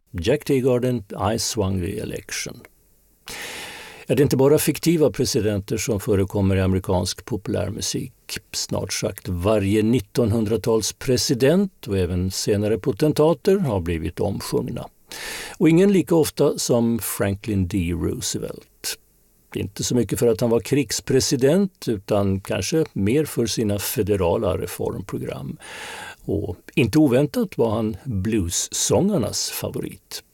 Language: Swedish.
Jack Teagarden, I swung the election. Det är inte bara fiktiva presidenter som förekommer i amerikansk populärmusik. Snart sagt varje 1900-tals president och även senare potentater har blivit omsjungna. Och ingen lika ofta som Franklin D. Roosevelt. Inte så mycket för att han var krigspresident utan kanske mer för sina federala reformprogram. Och inte oväntat var han bluessångarnas favorit.